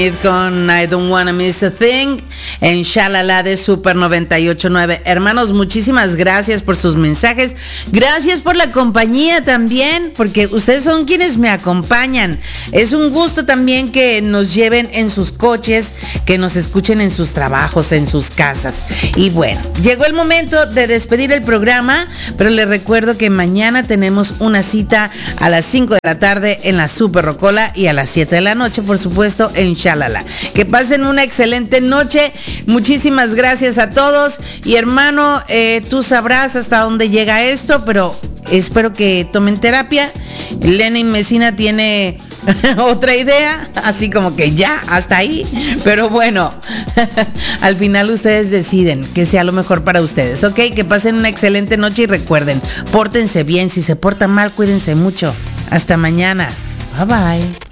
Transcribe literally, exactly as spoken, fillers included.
Con I Don't Wanna Miss a Thing en Shalala de Super noventa y ocho punto nueve. Hermanos, muchísimas gracias por sus mensajes. Gracias por la compañía también, porque ustedes son quienes me acompañan. Es un gusto también que nos lleven en sus coches, que nos escuchen en sus trabajos, en sus casas. Y bueno, llegó el momento de despedir el programa, pero les recuerdo que mañana tenemos una cita a las cinco de la tarde en la Super Rocola y a las siete de la noche, por supuesto, en Shalala. Que pasen una excelente noche. Muchísimas gracias a todos. Y hermano, eh, tú sabrás hasta dónde llega esto, pero espero que tomen terapia. Lenin Mesina tiene otra idea, así como que ya, hasta ahí. Pero bueno, al final ustedes deciden que sea lo mejor para ustedes, ¿ok? Que pasen una excelente noche y recuerden, pórtense bien. Si se portan mal, cuídense mucho. Hasta mañana. Bye bye.